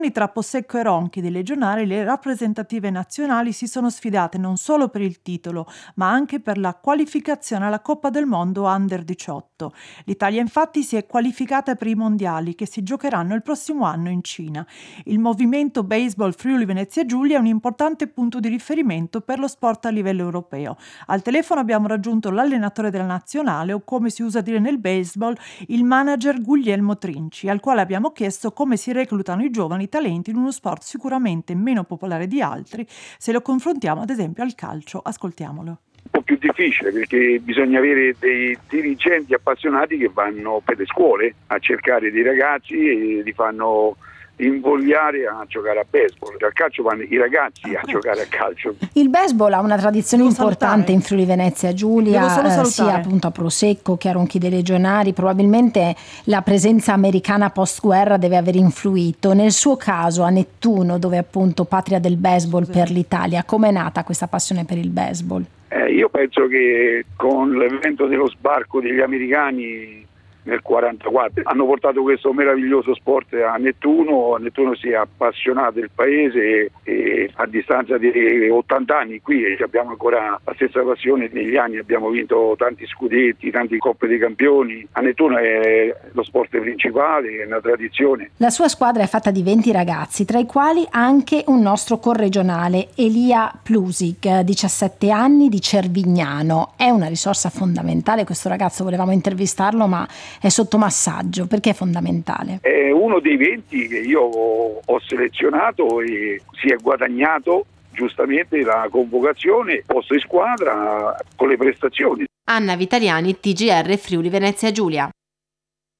Tra Possecco e Ronchi dei Legionari, le rappresentative nazionali si sono sfidate non solo per il titolo, ma anche per la qualificazione alla Coppa del Mondo Under 18. L'Italia infatti si è qualificata per i mondiali che si giocheranno il prossimo anno in Cina. Il movimento Baseball Friuli Venezia Giulia è un importante punto di riferimento per lo sport a livello europeo. Al telefono abbiamo raggiunto l'allenatore della nazionale, o come si usa dire nel baseball, il manager Guglielmo Trinci, al quale abbiamo chiesto come si reclutano i giovani talenti in uno sport sicuramente meno popolare di altri, se lo confrontiamo ad esempio al calcio. Ascoltiamolo. Un po' più difficile perché bisogna avere dei dirigenti appassionati che vanno per le scuole a cercare dei ragazzi e li fanno invogliare a giocare a baseball. Al calcio vanno i ragazzi a giocare a calcio. Il baseball ha una tradizione importante in Friuli Venezia Giulia, sia appunto a Prosecco che a Ronchi dei Legionari. Probabilmente la presenza americana post-guerra deve aver influito. Nel suo caso a Nettuno, dove appunto patria del baseball per l'Italia, com'è nata questa passione per il baseball? Io penso che con l'evento dello sbarco degli americani nel 1944 hanno portato questo meraviglioso sport a Nettuno. Nettuno si è appassionato del paese e a distanza di 80 anni qui abbiamo ancora la stessa passione. Negli anni abbiamo vinto tanti scudetti, tante coppe dei campioni. A Nettuno è lo sport principale, è una tradizione. La sua squadra è fatta di 20 ragazzi, tra i quali anche un nostro corregionale, Elia Plusic, 17 anni, di Cervignano. È una risorsa fondamentale questo ragazzo, volevamo intervistarlo ma è sotto massaggio. Perché è fondamentale? È uno dei 20 che io ho selezionato e si è guadagnato giustamente la convocazione, posto in squadra con le prestazioni. Anna Vitaliani, TGR Friuli Venezia Giulia.